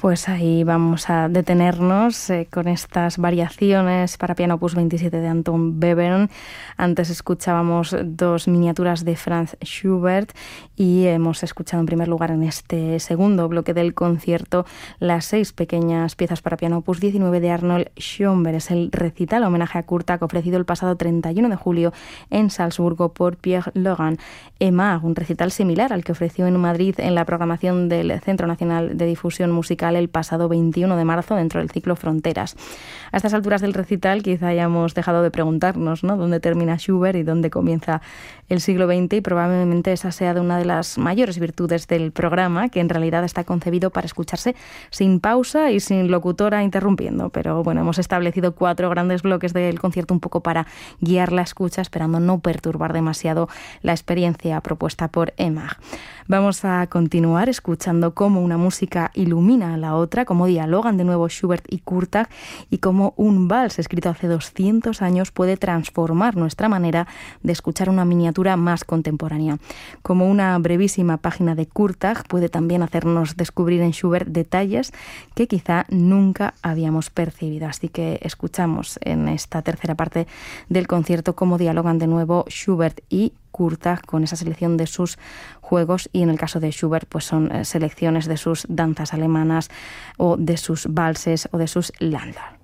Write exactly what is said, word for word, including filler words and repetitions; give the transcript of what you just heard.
Pues ahí vamos a detenernos eh, con estas variaciones para piano opus veintisiete de Anton Webern. Antes escuchábamos dos miniaturas de Franz Schubert y hemos escuchado en primer lugar en este segundo bloque del concierto las seis pequeñas piezas para piano opus diecinueve de Arnold Schoenberg. Es el recital homenaje a Kurtág ofrecido el pasado treinta y uno de julio en Salzburgo por Pierre Logan Emag, un recital similar al que ofreció en Madrid en la programación del Centro Nacional de Difusión Musical el pasado veintiuno de marzo dentro del ciclo Fronteras. A estas alturas del recital quizá hayamos dejado de preguntarnos, ¿no?, dónde termina Schubert y dónde comienza el siglo veinte, y probablemente esa sea de una de las mayores virtudes del programa, que en realidad está concebido para escucharse sin pausa y sin locutora interrumpiendo. Pero bueno, hemos establecido cuatro grandes bloques del concierto un poco para guiar la escucha, esperando no perturbar demasiado la experiencia propuesta por Emag. Vamos a continuar escuchando cómo una música ilumina a la otra, cómo dialogan de nuevo Schubert y Kurtág y cómo un vals escrito hace doscientos años puede transformar nuestra manera de escuchar una miniatura más contemporánea. Como una brevísima página de Kurtág puede también hacernos descubrir en Schubert detalles que quizá nunca habíamos percibido. Así que escuchamos en esta tercera parte del concierto cómo dialogan de nuevo Schubert y Kurtág con esa selección de sus juegos, y en el caso de Schubert pues son selecciones de sus danzas alemanas o de sus valses o de sus Landau.